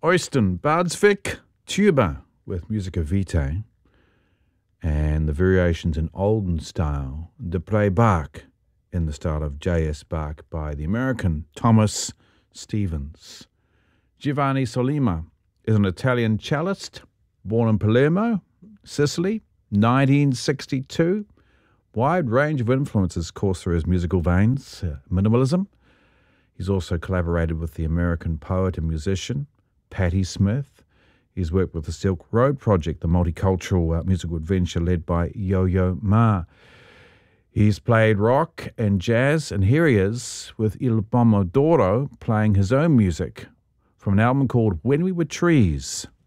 Øystein Badsvik, tuba with Musica Vitae, and the variations in Olden style, De Prey Bach in the style of J.S. Bach by the American Thomas Stevens. Giovanni Sollima is an Italian cellist, born in Palermo, Sicily, 1962. Wide range of influences course through his musical veins. Minimalism. He's also collaborated with the American poet and musician Patti Smith. He's worked with the Silk Road Project, the multicultural musical adventure led by Yo-Yo Ma. He's played rock and jazz, and here he is with Il Pomodoro playing his own music from an album called When We Were Trees.